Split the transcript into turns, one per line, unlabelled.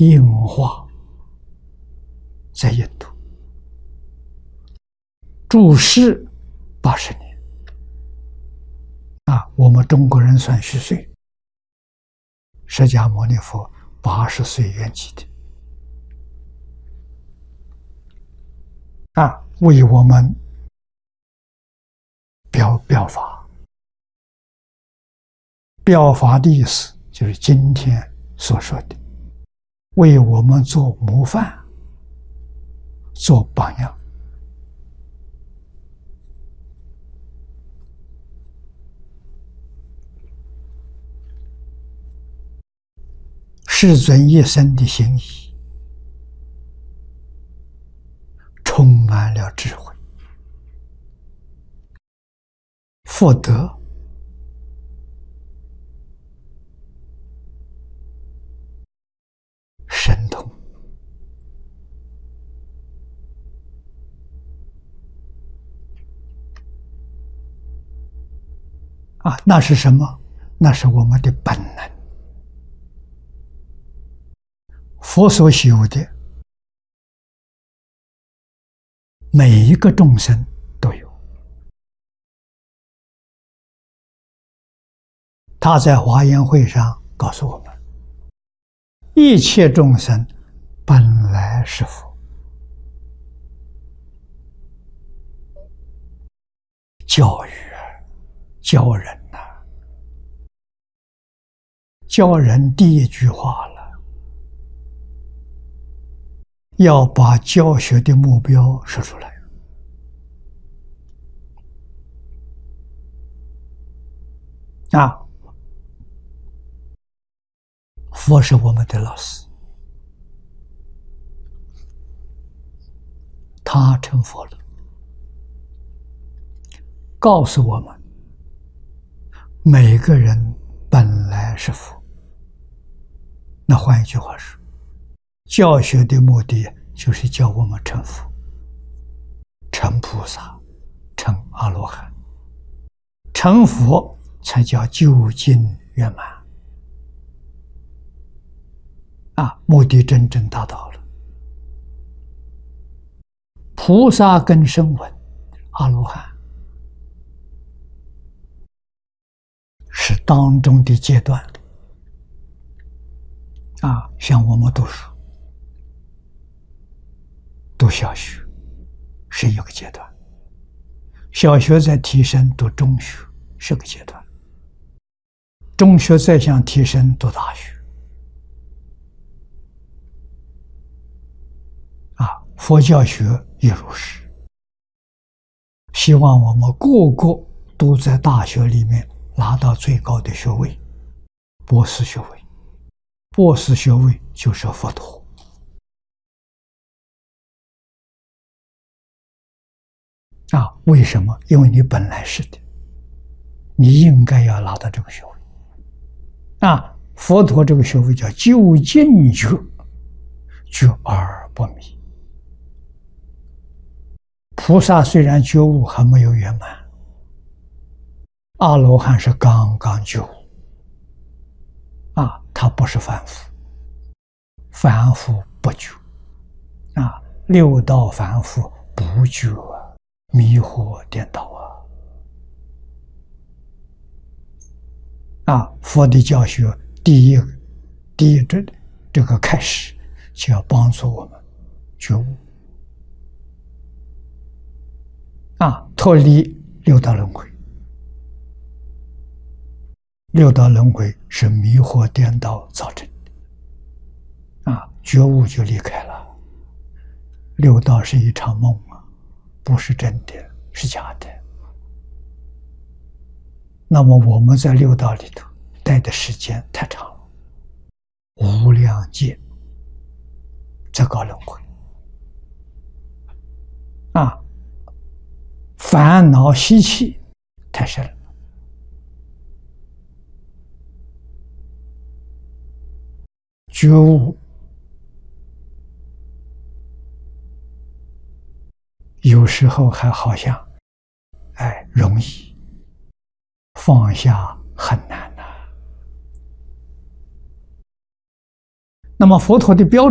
应化在印度，住世80年。我们中国人算虚岁，释迦牟尼佛80岁圆寂的，为我们表法。表法的意思就是今天所说的，为我们做模范，做榜样。世尊一生的行仪充满了智慧、福德、神通。那是什么？那是我们的本能。佛所修的每一个众生都有。他在华严会上告诉我们，一切众生本来是佛。教育教人教人第一句话了，要把教学的目标说出来。佛是我们的老师，他成佛了，告诉我们每个人本来是佛。那换一句话说，教学的目的就是教我们成佛、成菩萨、成阿罗汉。成佛才叫究竟圆满。目的真正达到了。菩萨跟声闻、阿罗汉是当中的阶段。像我们读书，读小学是一个阶段，小学再提升读中学是个阶段，中学再想提升读大学。佛教学也如是，希望我们个个都在大学里面拿到最高的学位，博士学位。博士学位就是佛陀。为什么？因为你本来是的，你应该要拿到这个学位。佛陀这个学位叫究竟觉，觉而不迷。菩萨虽然觉悟还没有圆满，阿罗汉是刚刚觉悟。他不是凡夫，凡夫不觉。六道凡夫不觉，迷惑颠倒佛的教学第一这个开始就要帮助我们觉悟，脱离六道轮回。六道轮回是迷惑颠倒造成的，觉悟就离开了。六道是一场梦不是真的，是假的。那么我们在六道里头待的时间太长了，无量劫在搞轮回烦恼习气太深了。觉悟有时候还好像容易，放下很难那么佛陀的标